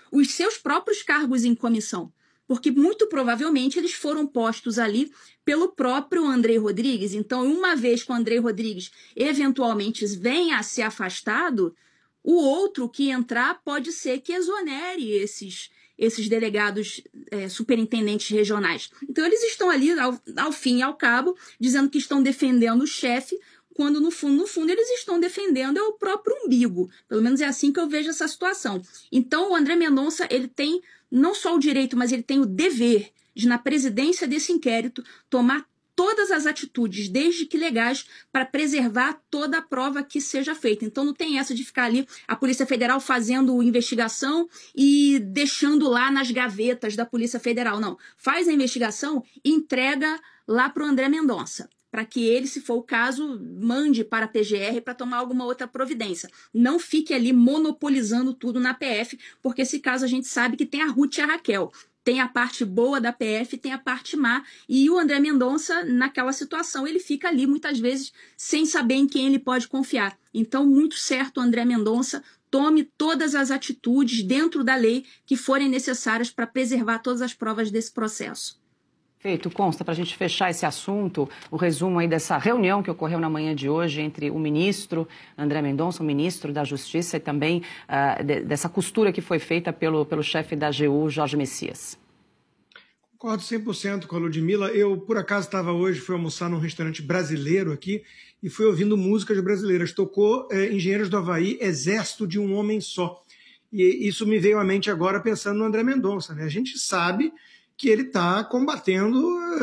os seus próprios cargos em comissão. Porque muito provavelmente eles foram postos ali pelo próprio Andrei Rodrigues. Então, uma vez que o Andrei Rodrigues eventualmente venha a ser afastado, o outro que entrar pode ser que exonere esses delegados superintendentes regionais. Então, eles estão ali, ao fim e ao cabo, dizendo que estão defendendo o chefe, quando no fundo eles estão defendendo o próprio umbigo. Pelo menos é assim que eu vejo essa situação. Então, o André Mendonça, ele tem não só o direito, mas ele tem o dever de, na presidência desse inquérito, tomar todas as atitudes, desde que legais, para preservar toda a prova que seja feita. Então não tem essa de ficar ali a Polícia Federal fazendo investigação e deixando lá nas gavetas da Polícia Federal. Não, faz a investigação e entrega lá para o André Mendonça, para que ele, se for o caso, mande para a PGR para tomar alguma outra providência. Não fique ali monopolizando tudo na PF, porque esse caso a gente sabe que tem a Ruth e a Raquel. Tem a parte boa da PF, tem a parte má. E o André Mendonça, naquela situação, ele fica ali, muitas vezes, sem saber em quem ele pode confiar. Então, muito certo, o André Mendonça tome todas as atitudes dentro da lei que forem necessárias para preservar todas as provas desse processo. Feito, Consta, para a gente fechar esse assunto, o resumo aí dessa reunião que ocorreu na manhã de hoje entre o ministro André Mendonça, o ministro da Justiça, e também dessa costura que foi feita pelo chefe da AGU, Jorge Messias. Concordo 100% com a Ludmila. Eu, por acaso, fui almoçar num restaurante brasileiro aqui e fui ouvindo músicas brasileiras. Tocou Engenheiros do Havaí, Exército de um Homem Só. E isso me veio à mente agora pensando no André Mendonça, né? A gente sabe que ele está combatendo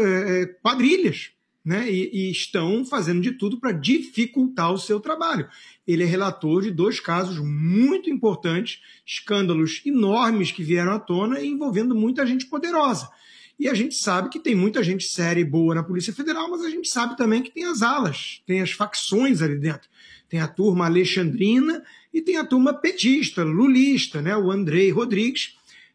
quadrilhas, né? E estão fazendo de tudo para dificultar o seu trabalho. Ele é relator de 2 casos muito importantes, escândalos enormes que vieram à tona envolvendo muita gente poderosa. E a gente sabe que tem muita gente séria e boa na Polícia Federal, mas a gente sabe também que tem as alas, tem as facções ali dentro. Tem a turma alexandrina e tem a turma petista, lulista, né? O Andrei Rodrigues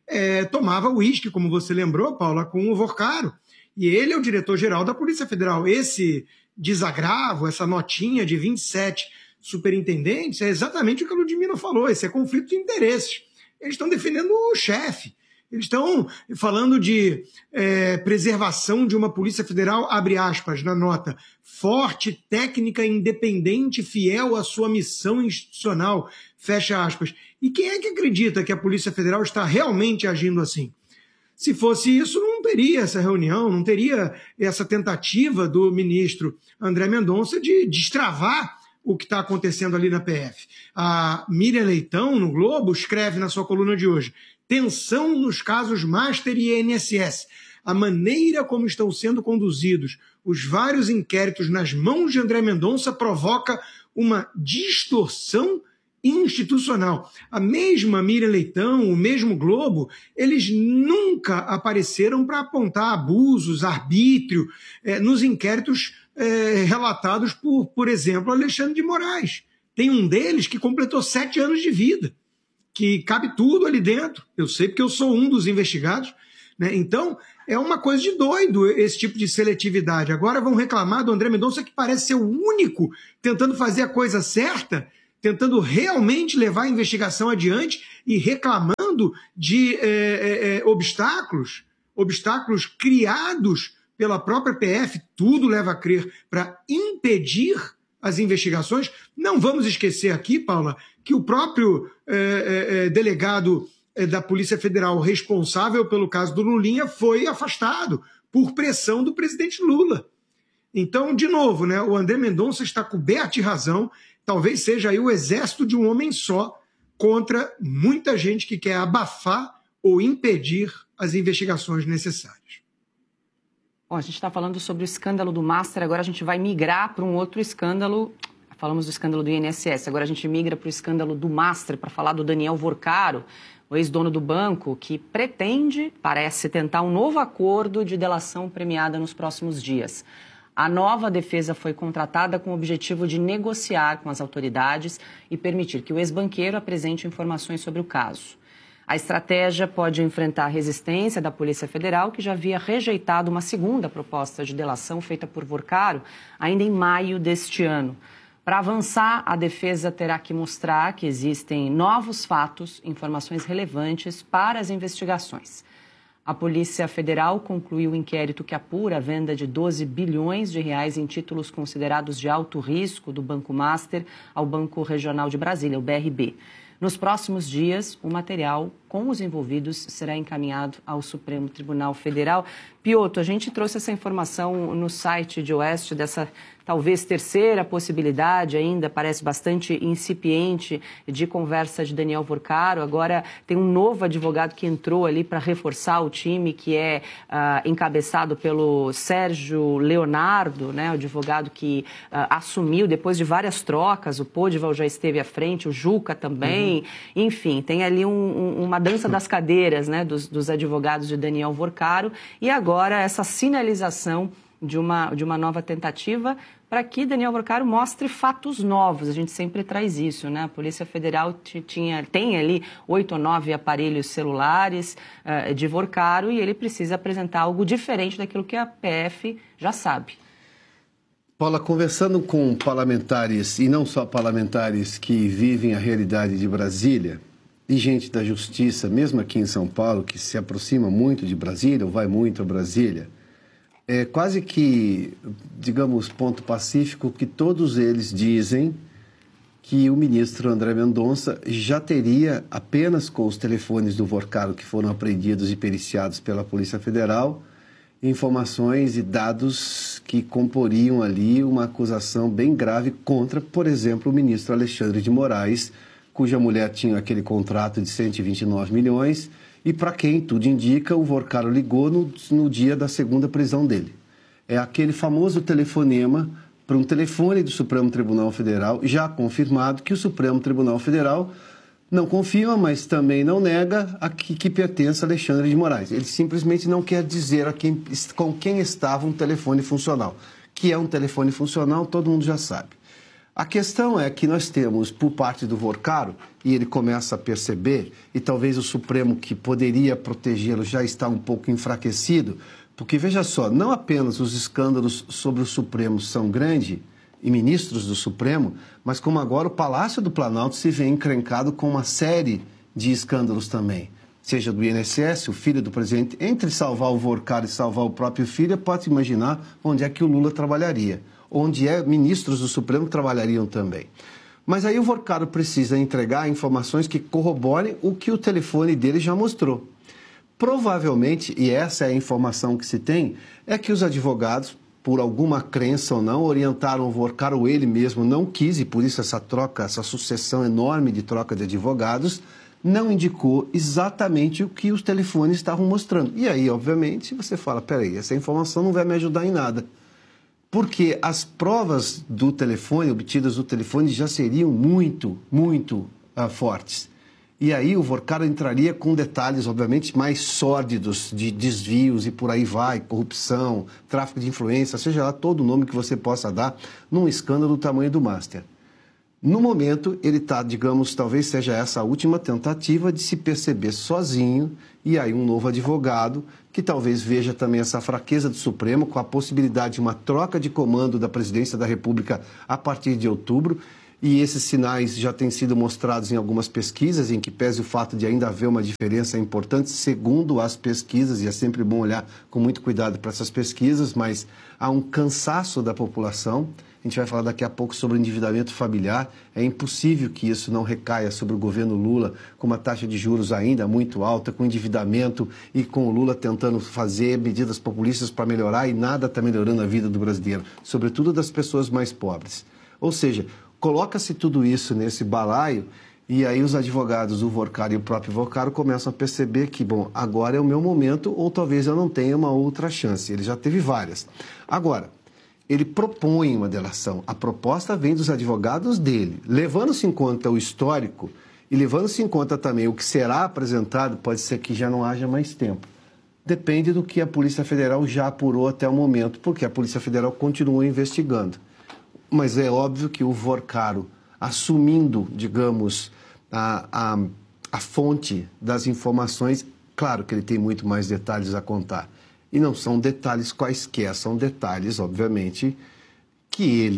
tomava uísque, como você lembrou, Paula, com o Vorcaro. E ele é o diretor-geral da Polícia Federal. Esse desagravo, essa notinha de 27 superintendentes, é exatamente o que a Ludmila falou, esse é conflito de interesses. Eles estão defendendo o chefe. Eles estão falando de preservação de uma Polícia Federal, abre aspas, na nota, forte, técnica, independente, fiel à sua missão institucional, fecha aspas. E quem é que acredita que a Polícia Federal está realmente agindo assim? Se fosse isso, não teria essa reunião, não teria essa tentativa do ministro André Mendonça de destravar o que está acontecendo ali na PF. A Miriam Leitão, no Globo, escreve na sua coluna de hoje: tensão nos casos Master e INSS. A maneira como estão sendo conduzidos os vários inquéritos nas mãos de André Mendonça provoca uma distorção institucional. A mesma Miriam Leitão, o mesmo Globo, eles nunca apareceram para apontar abusos, arbítrio, nos inquéritos relatados por exemplo, Alexandre de Moraes. Tem um deles que completou 7 anos de vida, que cabe tudo ali dentro. Eu sei porque eu sou um dos investigados, né? Então, é uma coisa de doido esse tipo de seletividade. Agora vão reclamar do André Mendonça, que parece ser o único tentando fazer a coisa certa, tentando realmente levar a investigação adiante e reclamando de obstáculos criados pela própria PF, tudo leva a crer, para impedir as investigações. Não vamos esquecer aqui, Paula, que o próprio delegado da Polícia Federal responsável pelo caso do Lulinha foi afastado por pressão do presidente Lula. Então, de novo, né, o André Mendonça está coberto de razão, talvez seja aí o exército de um homem só contra muita gente que quer abafar ou impedir as investigações necessárias. Bom, a gente está falando sobre o escândalo do Master, agora a gente vai migrar para um outro escândalo. Falamos do escândalo do INSS, agora a gente migra para o escândalo do Master, para falar do Daniel Vorcaro, o ex-dono do banco, que parece tentar um novo acordo de delação premiada nos próximos dias. A nova defesa foi contratada com o objetivo de negociar com as autoridades e permitir que o ex-banqueiro apresente informações sobre o caso. A estratégia pode enfrentar a resistência da Polícia Federal, que já havia rejeitado uma segunda proposta de delação feita por Vorcaro ainda em maio deste ano. Para avançar, a defesa terá que mostrar que existem novos fatos, informações relevantes para as investigações. A Polícia Federal concluiu o inquérito que apura a venda de 12 bilhões de reais em títulos considerados de alto risco do Banco Master ao Banco Regional de Brasília, o BRB. Nos próximos dias, o material com os envolvidos será encaminhado ao Supremo Tribunal Federal. Piotr, a gente trouxe essa informação no site de Oeste, dessa talvez terceira possibilidade ainda, parece bastante incipiente, de conversa de Daniel Vorcaro. Agora tem um novo advogado que entrou ali para reforçar o time, que é encabeçado pelo Sérgio Leonardo, né, o advogado que assumiu depois de várias trocas. O Podival já esteve à frente, o Juca também. Enfim, tem ali uma dança das cadeiras, né, dos advogados de Daniel Vorcaro, e agora essa sinalização de uma nova tentativa para que Daniel Vorcaro mostre fatos novos. A gente sempre traz isso, né? A Polícia Federal tem ali 8 ou 9 aparelhos celulares de Vorcaro, e ele precisa apresentar algo diferente daquilo que a PF já sabe. Paula, conversando com parlamentares, e não só parlamentares que vivem a realidade de Brasília, e gente da Justiça, mesmo aqui em São Paulo, que se aproxima muito de Brasília, ou vai muito a Brasília, é quase que, digamos, ponto pacífico, que todos eles dizem que o ministro André Mendonça já teria, apenas com os telefones do Vorcaro que foram apreendidos e periciados pela Polícia Federal, informações e dados que comporiam ali uma acusação bem grave contra, por exemplo, o ministro Alexandre de Moraes, cuja mulher tinha aquele contrato de 129 milhões e para quem, tudo indica, o Vorcaro ligou no dia da segunda prisão dele. É aquele famoso telefonema para um telefone do Supremo Tribunal Federal, já confirmado que o Supremo Tribunal Federal não confirma, mas também não nega que pertence a Alexandre de Moraes. Ele simplesmente não quer dizer com quem estava um telefone funcional. Que é um telefone funcional, todo mundo já sabe. A questão é que nós temos, por parte do Vorcaro, e ele começa a perceber, e talvez o Supremo, que poderia protegê-lo, já está um pouco enfraquecido, porque, veja só, não apenas os escândalos sobre o Supremo são grandes, e ministros do Supremo, mas como agora o Palácio do Planalto se vê encrencado com uma série de escândalos também. Seja do INSS, o filho do presidente, entre salvar o Vorcaro e salvar o próprio filho, pode imaginar onde é que o Lula trabalharia, onde ministros do Supremo trabalhariam também. Mas aí o Vorcaro precisa entregar informações que corroborem o que o telefone dele já mostrou. Provavelmente, e essa é a informação que se tem, é que os advogados, por alguma crença ou não, orientaram o Vorcaro, ou ele mesmo não quis, e por isso essa troca, essa sucessão enorme de troca de advogados, não indicou exatamente o que os telefones estavam mostrando. E aí, obviamente, você fala, peraí, essa informação não vai me ajudar em nada. Porque as provas do telefone, obtidas do telefone, já seriam muito fortes. E aí o Vorcaro entraria com detalhes, obviamente, mais sórdidos de desvios e por aí vai, corrupção, tráfico de influência, seja lá todo o nome que você possa dar, num escândalo do tamanho do Master. No momento, ele está, digamos, talvez seja essa a última tentativa de se perceber sozinho, e aí um novo advogado, que talvez veja também essa fraqueza do Supremo, com a possibilidade de uma troca de comando da presidência da República a partir de outubro, e esses sinais já têm sido mostrados em algumas pesquisas, em que pese o fato de ainda haver uma diferença importante, segundo as pesquisas, e é sempre bom olhar com muito cuidado para essas pesquisas, mas há um cansaço da população. A gente vai falar daqui a pouco sobre o endividamento familiar. É impossível que isso não recaia sobre o governo Lula, com uma taxa de juros ainda muito alta, com endividamento e com o Lula tentando fazer medidas populistas para melhorar, e nada está melhorando a vida do brasileiro, sobretudo das pessoas mais pobres. Ou seja, coloca-se tudo isso nesse balaio, e aí os advogados, o Vorcaro e o próprio Vorcaro, começam a perceber que, bom, agora é o meu momento, ou talvez eu não tenha uma outra chance. Ele já teve várias. Agora, ele propõe uma delação. A proposta vem dos advogados dele. Levando-se em conta o histórico e levando-se em conta também o que será apresentado, pode ser que já não haja mais tempo. Depende do que a Polícia Federal já apurou até o momento, porque a Polícia Federal continua investigando. Mas é óbvio que o Vorcaro, assumindo, digamos, a fonte das informações, claro que ele tem muito mais detalhes a contar. E não são detalhes quaisquer, são detalhes, obviamente, que ele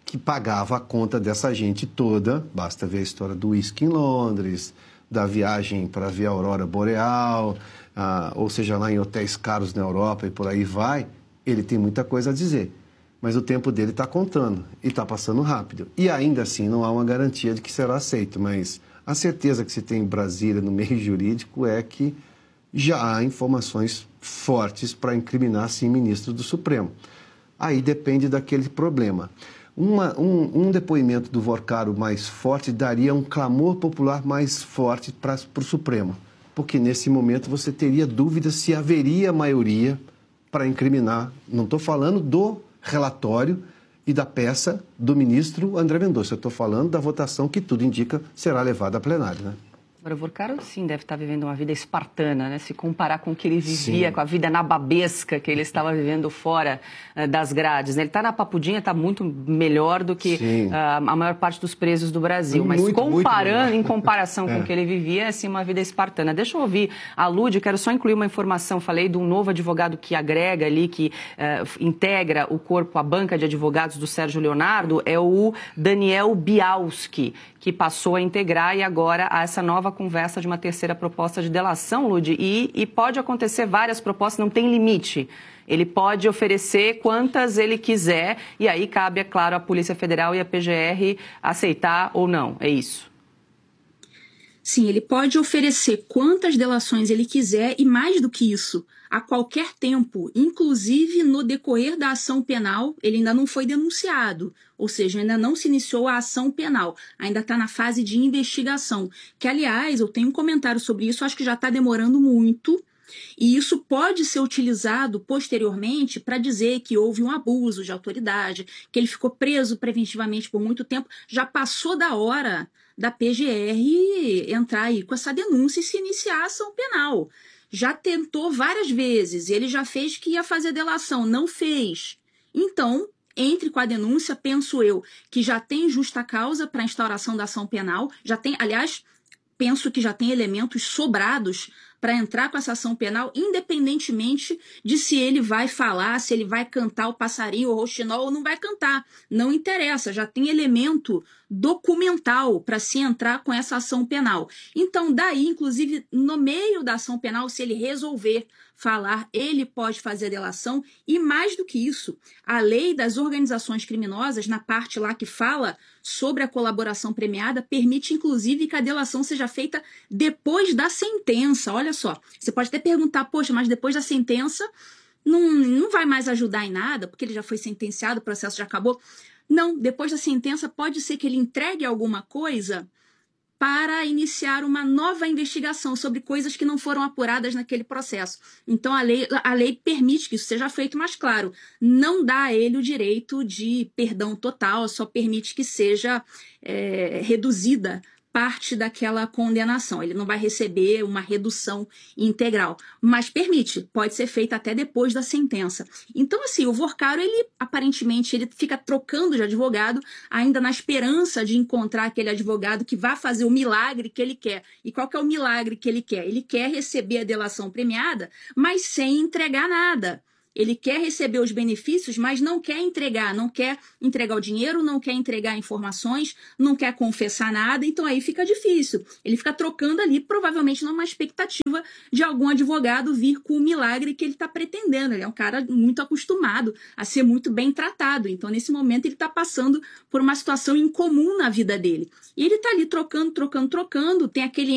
que pagava a conta dessa gente toda. Basta ver a história do uísque em Londres, da viagem para ver a aurora boreal, ou seja, lá em hotéis caros na Europa e por aí vai. Ele tem muita coisa a dizer, mas o tempo dele está contando e está passando rápido. E ainda assim não há uma garantia de que será aceito, mas a certeza que se tem em Brasília no meio jurídico é que já há informações fortes para incriminar, sim, ministros do Supremo. Aí depende daquele problema. Um depoimento do Vorcaro mais forte daria um clamor popular mais forte para o Supremo, porque nesse momento você teria dúvida se haveria maioria para incriminar. Não estou falando do relatório e da peça do ministro André Mendonça, eu estou falando da votação que tudo indica será levada a plenário, né? Agora, o Vorcaro, sim, deve estar vivendo uma vida espartana, né? Se comparar com o que ele vivia, sim, com a vida nababesca que ele estava vivendo fora das grades, né? Ele está na Papudinha, está muito melhor do que a maior parte dos presos do Brasil. Mas comparando, em comparação com o que ele vivia, é, sim, uma vida espartana. Deixa eu ouvir a Lud, quero só incluir uma informação. Falei de um novo advogado que agrega ali, que integra o corpo, a banca de advogados do Sérgio Leonardo, é o Daniel Bialski, que passou a integrar e agora há essa nova conversa de uma terceira proposta de delação, Lud, e pode acontecer várias propostas, não tem limite. Ele pode oferecer quantas ele quiser e aí cabe, é claro, à Polícia Federal e à PGR aceitar ou não, é isso? Sim, ele pode oferecer quantas delações ele quiser e mais do que isso, a qualquer tempo, inclusive no decorrer da ação penal, ele ainda não foi denunciado, ou seja, ainda não se iniciou a ação penal, ainda está na fase de investigação, que aliás, eu tenho um comentário sobre isso, acho que já está demorando muito, e isso pode ser utilizado posteriormente para dizer que houve um abuso de autoridade, que ele ficou preso preventivamente por muito tempo, já passou da hora da PGR entrar aí com essa denúncia e se iniciar a ação penal. Já tentou várias vezes, ele já fez que ia fazer delação, não fez. Então, entre com a denúncia, penso eu, que já tem justa causa para a instauração da ação penal, já tem, aliás, penso que já tem elementos sobrados para entrar com essa ação penal, independentemente de se ele vai falar, se ele vai cantar o passarinho ou o rouxinol ou não vai cantar. Não interessa, já tem elemento documental para se entrar com essa ação penal. Então, daí, inclusive, no meio da ação penal, se ele resolver falar, ele pode fazer a delação. E mais do que isso, a lei das organizações criminosas, na parte lá que fala sobre a colaboração premiada, permite, inclusive, que a delação seja feita depois da sentença. Olha só, você pode até perguntar, poxa, mas depois da sentença não vai mais ajudar em nada, porque ele já foi sentenciado, o processo já acabou. Não, depois da sentença pode ser que ele entregue alguma coisa para iniciar uma nova investigação sobre coisas que não foram apuradas naquele processo. Então, a lei permite que isso seja feito, mas, claro, não dá a ele o direito de perdão total, só permite que seja reduzida parte daquela condenação. Ele não vai receber uma redução integral, mas permite, pode ser feita até depois da sentença. Então, assim, o Vorcaro, aparentemente, ele fica trocando de advogado, ainda na esperança de encontrar aquele advogado que vai fazer o milagre que ele quer. E qual que é o milagre que ele quer? Ele quer receber a delação premiada, mas sem entregar nada. Ele quer receber os benefícios, mas não quer entregar o dinheiro, não quer entregar informações, não quer confessar nada, então aí fica difícil. Ele fica trocando ali, provavelmente numa expectativa de algum advogado vir com o milagre que ele está pretendendo. Ele é um cara muito acostumado a ser muito bem tratado, então nesse momento ele está passando por uma situação incomum na vida dele. E ele está ali trocando, tem aquele